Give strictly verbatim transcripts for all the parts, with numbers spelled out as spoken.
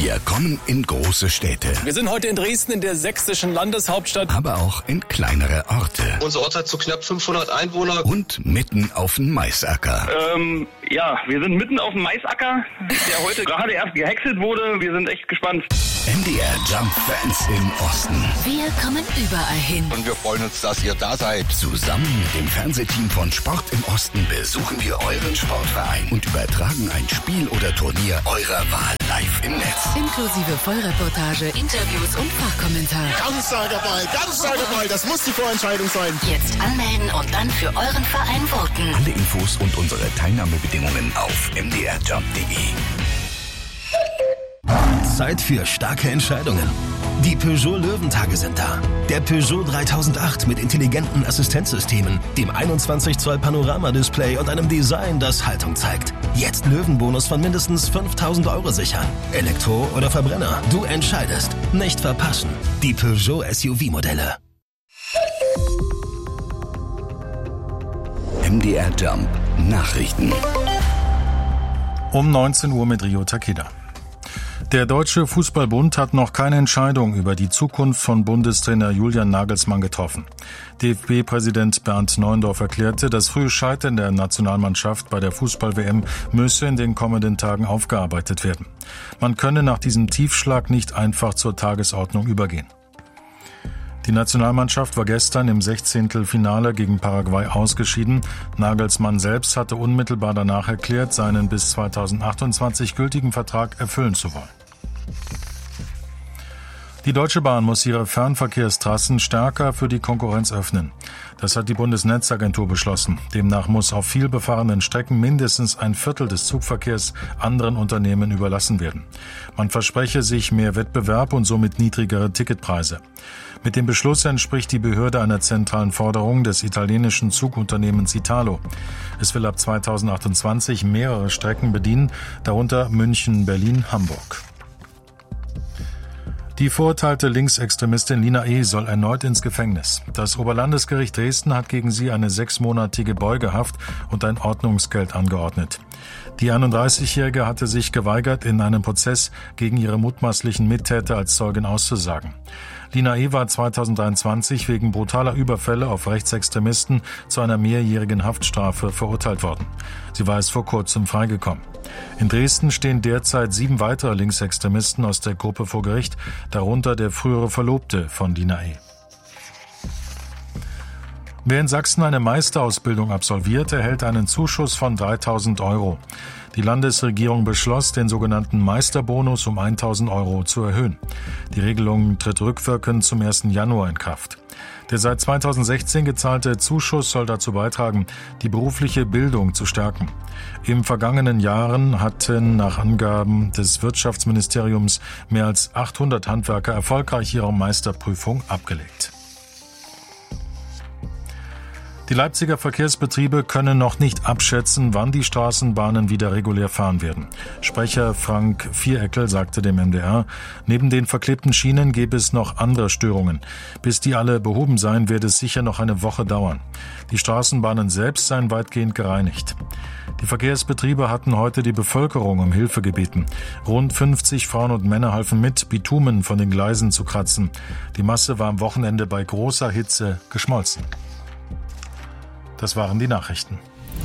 Wir kommen in große Städte. Wir sind heute in Dresden, in der sächsischen Landeshauptstadt. Aber auch in kleinere Orte. Unser Ort hat so knapp fünfhundert Einwohner. Und mitten auf dem Maisacker. Ähm, ja, wir sind mitten auf dem Maisacker, der heute gerade erst gehäckselt wurde. Wir sind echt gespannt. M D R Jump Fans im Osten. Wir kommen überall hin. Und wir freuen uns, dass ihr da seid. Zusammen mit dem Fernsehteam von Sport im Osten besuchen wir euren Sportverein und übertragen ein Spiel oder Turnier eurer Wahl live im Netz. Inklusive Vollreportage, Interviews und Fachkommentar. Ganz starker Ball, ganz starker Ball. Das muss die Vorentscheidung sein. Jetzt anmelden und dann für euren Verein voten. Alle Infos und unsere Teilnahmebedingungen auf m d r jump punkt d e. Zeit für starke Entscheidungen. Die Peugeot Löwentage sind da. Der Peugeot dreitausendacht mit intelligenten Assistenzsystemen, dem einundzwanzig Zoll Panoramadisplay und einem Design, das Haltung zeigt. Jetzt Löwenbonus von mindestens fünftausend Euro sichern. Elektro oder Verbrenner, du entscheidest. Nicht verpassen. Die Peugeot S U V-Modelle. M D R Jump Nachrichten. Um neunzehn Uhr mit Rio Takeda. Der Deutsche Fußballbund hat noch keine Entscheidung über die Zukunft von Bundestrainer Julian Nagelsmann getroffen. D F B-Präsident Bernd Neuendorf erklärte, das frühe Scheitern der Nationalmannschaft bei der Fußball-W M müsse in den kommenden Tagen aufgearbeitet werden. Man könne nach diesem Tiefschlag nicht einfach zur Tagesordnung übergehen. Die Nationalmannschaft war gestern im Sechzehntelfinale gegen Paraguay ausgeschieden. Nagelsmann selbst hatte unmittelbar danach erklärt, seinen bis zweitausendachtundzwanzig gültigen Vertrag erfüllen zu wollen. Die Deutsche Bahn muss ihre Fernverkehrstrassen stärker für die Konkurrenz öffnen. Das hat die Bundesnetzagentur beschlossen. Demnach muss auf viel befahrenen Strecken mindestens ein Viertel des Zugverkehrs anderen Unternehmen überlassen werden. Man verspreche sich mehr Wettbewerb und somit niedrigere Ticketpreise. Mit dem Beschluss entspricht die Behörde einer zentralen Forderung des italienischen Zugunternehmens Italo. Es will ab zweitausendachtundzwanzig mehrere Strecken bedienen, darunter München, Berlin, Hamburg. Die verurteilte Linksextremistin Lina E. soll erneut ins Gefängnis. Das Oberlandesgericht Dresden hat gegen sie eine sechsmonatige Beugehaft und ein Ordnungsgeld angeordnet. Die einunddreißigjährige hatte sich geweigert, in einem Prozess gegen ihre mutmaßlichen Mittäter als Zeugin auszusagen. Lina E. war zweitausenddreiundzwanzig wegen brutaler Überfälle auf Rechtsextremisten zu einer mehrjährigen Haftstrafe verurteilt worden. Sie war erst vor kurzem freigekommen. In Dresden stehen derzeit sieben weitere Linksextremisten aus der Gruppe vor Gericht, darunter der frühere Verlobte von Lina E. Wer in Sachsen eine Meisterausbildung absolviert, erhält einen Zuschuss von dreitausend Euro. Die Landesregierung beschloss, den sogenannten Meisterbonus um tausend Euro zu erhöhen. Die Regelung tritt rückwirkend zum ersten Januar in Kraft. Der seit zweitausendsechzehn gezahlte Zuschuss soll dazu beitragen, die berufliche Bildung zu stärken. Im vergangenen Jahren hatten nach Angaben des Wirtschaftsministeriums mehr als achthundert Handwerker erfolgreich ihre Meisterprüfung abgelegt. Die Leipziger Verkehrsbetriebe können noch nicht abschätzen, wann die Straßenbahnen wieder regulär fahren werden. Sprecher Frank Viereckel sagte dem M D R, neben den verklebten Schienen gäbe es noch andere Störungen. Bis die alle behoben seien, wird es sicher noch eine Woche dauern. Die Straßenbahnen selbst seien weitgehend gereinigt. Die Verkehrsbetriebe hatten heute die Bevölkerung um Hilfe gebeten. Rund fünfzig Frauen und Männer halfen mit, Bitumen von den Gleisen zu kratzen. Die Masse war am Wochenende bei großer Hitze geschmolzen. Das waren die Nachrichten.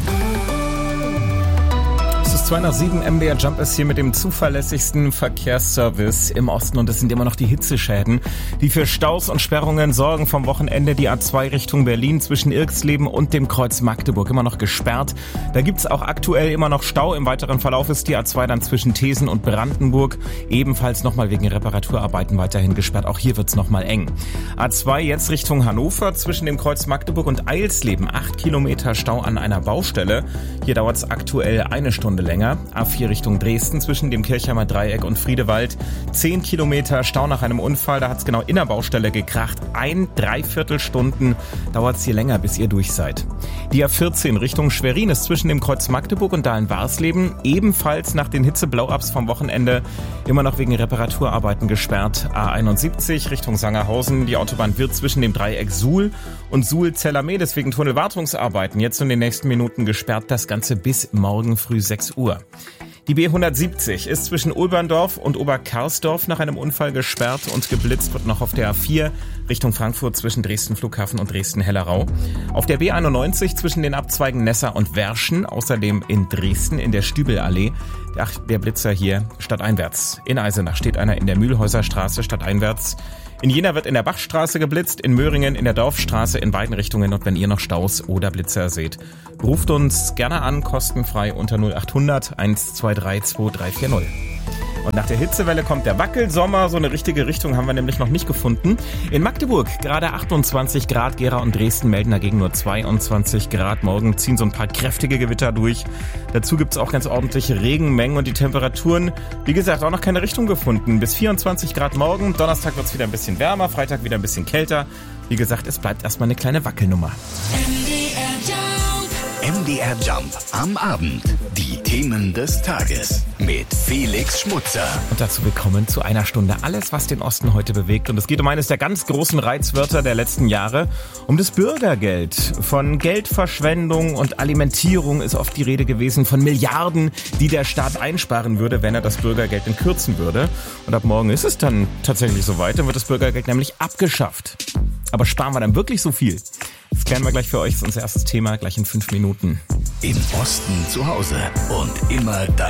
Es ist zwei nach sieben, M D R Jump ist hier mit dem zuverlässigsten Verkehrsservice im Osten und es sind immer noch die Hitzeschäden, die für Staus und Sperrungen sorgen. Vom Wochenende die A zwei Richtung Berlin zwischen Irxleben und dem Kreuz Magdeburg immer noch gesperrt. Da gibt's auch aktuell immer noch Stau. Im weiteren Verlauf ist die A zwei dann zwischen Thesen und Brandenburg ebenfalls nochmal wegen Reparaturarbeiten weiterhin gesperrt. Auch hier wird's nochmal eng. A zwei jetzt Richtung Hannover zwischen dem Kreuz Magdeburg und Eilsleben. Acht Kilometer Stau an einer Baustelle. Hier dauert's aktuell eine Stunde länger. A vier Richtung Dresden zwischen dem Kirchheimer Dreieck und Friedewald. Zehn Kilometer Stau nach einem Unfall. Da hat's genau in der Baustelle gekracht. Ein Dreiviertelstunden dauert's hier länger, bis ihr durch seid. Die A vierzehn Richtung Schwerin ist zwischen dem Kreuz Magdeburg und Dahlen-Warsleben ebenfalls nach den Hitze-Blow-Ups vom Wochenende immer noch wegen Reparaturarbeiten gesperrt. A einundsiebzig Richtung Sangerhausen. Die Autobahn wird zwischen dem Dreieck Suhl und Suhl-Zellermedes wegen Tunnelwartungsarbeiten jetzt in den nächsten Minuten gesperrt. Das Ganze bis morgen früh sechs Uhr. Die Die B hundertsiebzig ist zwischen Ulberndorf und Oberkarsdorf nach einem Unfall gesperrt und geblitzt wird noch auf der A vier Richtung Frankfurt zwischen Dresden Flughafen und Dresden-Hellerau. Auf der B einundneunzig zwischen den Abzweigen Nessa und Werschen, außerdem in Dresden in der Stübelallee. Ach, der Blitzer hier stadteinwärts. In Eisenach steht einer in der Mühlhäuserstraße stadteinwärts. In Jena wird in der Bachstraße geblitzt, in Möhringen in der Dorfstraße in beiden Richtungen. Und wenn ihr noch Staus oder Blitzer seht, ruft uns gerne an, kostenfrei unter null acht hundert eins zwei drei zwei drei vier null. Und nach der Hitzewelle kommt der Wackelsommer. So eine richtige Richtung haben wir nämlich noch nicht gefunden. In Magdeburg gerade achtundzwanzig Grad, Gera und Dresden melden dagegen nur zweiundzwanzig Grad. Morgen ziehen so ein paar kräftige Gewitter durch. Dazu gibt's auch ganz ordentliche Regenmengen und die Temperaturen, wie gesagt, auch noch keine Richtung gefunden. Bis vierundzwanzig Grad morgen. Donnerstag wird's wieder ein bisschen wärmer, Freitag wieder ein bisschen kälter. Wie gesagt, es bleibt erstmal eine kleine Wackelnummer. M D R Jump am Abend. Die Themen des Tages mit Felix Schmutzer. Und dazu willkommen zu einer Stunde alles, was den Osten heute bewegt. Und es geht um eines der ganz großen Reizwörter der letzten Jahre, um das Bürgergeld. Von Geldverschwendung und Alimentierung ist oft die Rede gewesen, von Milliarden, die der Staat einsparen würde, wenn er das Bürgergeld kürzen würde. Und ab morgen ist es dann tatsächlich soweit, dann wird das Bürgergeld nämlich abgeschafft. Aber sparen wir dann wirklich so viel? Das klären wir gleich für euch. Das ist unser erstes Thema, gleich in fünf Minuten. Im Osten zu Hause und immer dein